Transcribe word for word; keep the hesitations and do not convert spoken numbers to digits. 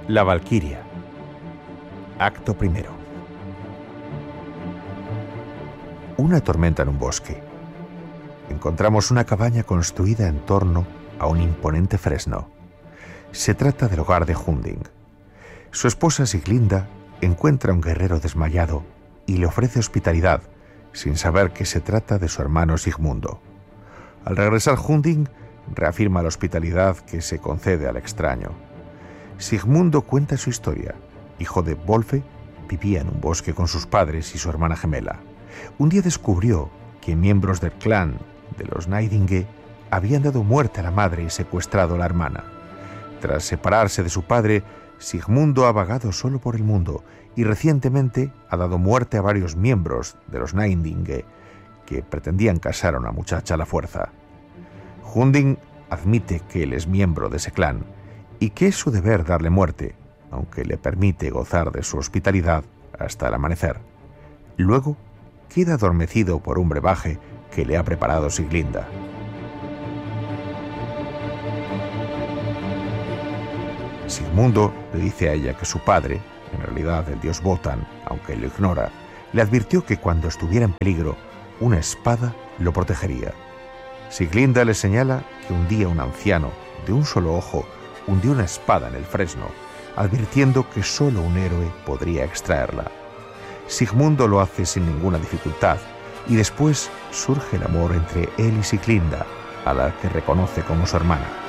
La Valquiria. Acto primero. Una tormenta en un bosque. Encontramos una cabaña construida en torno a un imponente fresno. Se trata del hogar de Hunding. Su esposa Siglinda encuentra a un guerrero desmayado y le ofrece hospitalidad, sin saber que se trata de su hermano Sigmundo. Al regresar Hunding, reafirma la hospitalidad que se concede al extraño. Sigmundo cuenta su historia. Hijo de Wolfe, vivía en un bosque con sus padres y su hermana gemela. Un día descubrió que miembros del clan de los Neidinge habían dado muerte a la madre y secuestrado a la hermana. Tras separarse de su padre, Sigmundo ha vagado solo por el mundo y recientemente ha dado muerte a varios miembros de los Neidinge que pretendían casar a una muchacha a la fuerza. Hunding admite que él es miembro de ese clan y que es su deber darle muerte, aunque le permite gozar de su hospitalidad hasta el amanecer. Luego queda adormecido por un brebaje que le ha preparado Siglinda. Sigmundo le dice a ella que su padre, en realidad el dios Wotan, aunque lo ignora, le advirtió que cuando estuviera en peligro, una espada lo protegería. Siglinda le señala que un día un anciano, de un solo ojo, hundió una espada en el fresno, advirtiendo que solo un héroe podría extraerla. Sigmundo lo hace sin ninguna dificultad, y después surge el amor entre él y Siglinda, a la que reconoce como su hermana.